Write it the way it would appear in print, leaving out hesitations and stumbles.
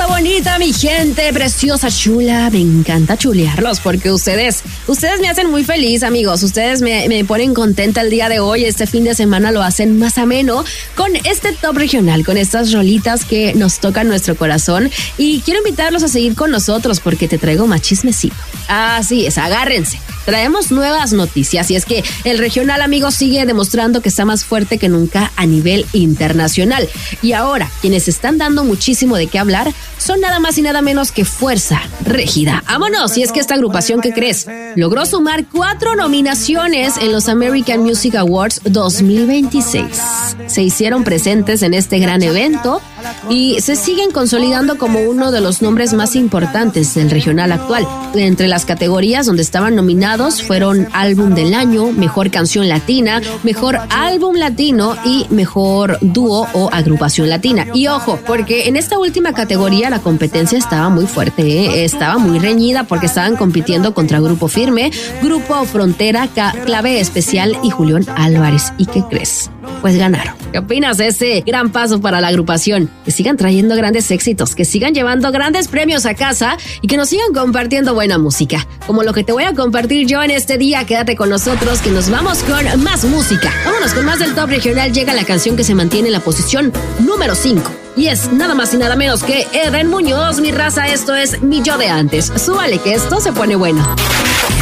hermosa, bonita, mi gente preciosa, chula. Me encanta chulearlos porque ustedes me hacen muy feliz, amigos. Ustedes me ponen contenta el día de hoy. Este fin de semana lo hacen más ameno con este top regional, con estas rolitas que nos tocan nuestro corazón. Y quiero invitarlos a seguir con nosotros porque te traigo más chismecito. Así es, agárrense. Traemos nuevas noticias y es que el regional, amigos, sigue demostrando que está más fuerte que nunca a nivel internacional. Y ahora, quienes están dando muchísimo de qué hablar son nada más y nada menos que Fuerza Régida. ¡Vámonos! Y es que esta agrupación, ¿qué crees? Logró sumar 4 nominaciones en los American Music Awards 2026. Se hicieron presentes en este gran evento y se siguen consolidando como uno de los nombres más importantes del regional actual. Entre las categorías donde estaban nominados fueron Álbum del Año, Mejor Canción Latina, Mejor Álbum Latino y Mejor Dúo o Agrupación Latina. Y ojo, porque en esta última categoría la competencia estaba muy fuerte, estaba muy reñida porque estaban compitiendo contra Grupo Firme, Grupo Frontera, Clave Especial y Julián Álvarez. ¿Y qué crees? Pues ganaron. ¿Qué opinas de ese gran paso para la agrupación? Que sigan trayendo grandes éxitos, que sigan llevando grandes premios a casa y que nos sigan compartiendo buena música, como lo que te voy a compartir yo en este día. Quédate con nosotros que nos vamos con más música. Vámonos con más del top regional. Llega la canción que se mantiene en la posición número 5 y es nada más y nada menos que Eden Muñoz. Mi raza, esto es Mi Yo de Antes. Súbale que esto se pone bueno.